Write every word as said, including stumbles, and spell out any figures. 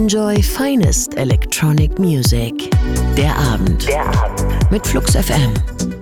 Enjoy finest electronic music. Der Abend. Der Abend. Mit Flux F M.